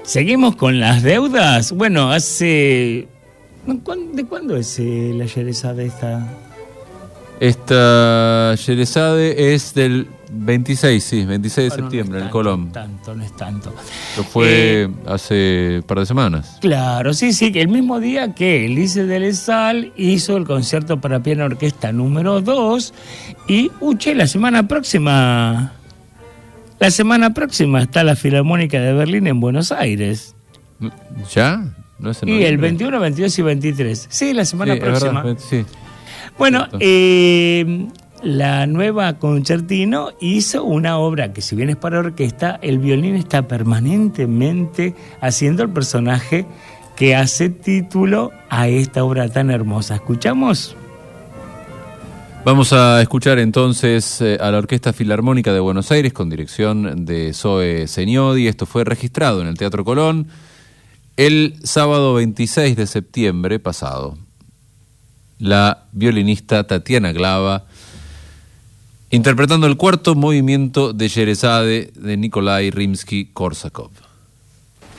Seguimos con las deudas. Bueno, ¿de cuándo es la Sherezade esta? Esta Sherezade es del 26 de septiembre, en el Colón. No es tanto. Lo fue hace un par de semanas. Claro, sí, que el mismo día que Elise de Lesal hizo el concierto para piano orquesta número 2 y la semana próxima está la Filarmónica de Berlín en Buenos Aires. ¿Ya? ¿No es en Y el noviembre? 21, 22 y 23. Sí, la semana próxima. Es verdad, sí. Bueno, la nueva concertino hizo una obra que, si bien es para orquesta, el violín está permanentemente haciendo el personaje que hace título a esta obra tan hermosa. ¿Escuchamos? Vamos a escuchar entonces a la Orquesta Filarmónica de Buenos Aires con dirección de Zoe Segnodi. Esto fue registrado en el Teatro Colón el sábado 26 de septiembre pasado. La violinista Tatiana Glava interpretando el cuarto movimiento de Sherezade de Nikolai Rimsky-Korsakov.